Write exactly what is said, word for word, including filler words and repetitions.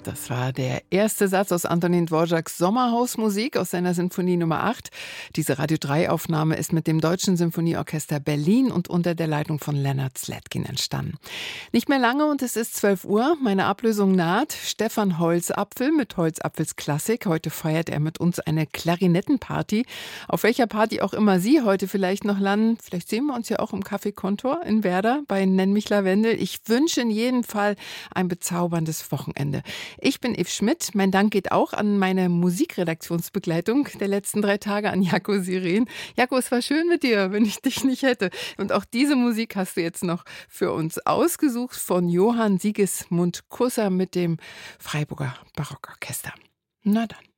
Das war der erste Satz aus Antonin Dvořáks Sommerhausmusik aus seiner Sinfonie Nummer acht. Diese Radio drei Aufnahme ist mit dem Deutschen Sinfonieorchester Berlin und unter der Leitung von Leonard Slatkin entstanden. Nicht mehr lange und es ist zwölf Uhr. Meine Ablösung naht. Stefan Holzapfel mit Holzapfels Klassik. Heute feiert er mit uns eine Klarinettenparty. Auf welcher Party auch immer Sie heute vielleicht noch landen. Vielleicht sehen wir uns ja auch im Café Kontor in Werder bei Nenn mich Lavendel. Ich wünsche in jedem Fall ein bezauberndes Wochenende. Ich bin Yves Schmidt. Mein Dank geht auch an meine Musikredaktionsbegleitung der letzten drei Tage, an Jaco Siren. Jaco, es war schön mit dir, wenn ich dich nicht hätte. Und auch diese Musik hast du jetzt noch für uns ausgesucht von Johann Sigismund Kusser mit dem Freiburger Barockorchester. Na dann.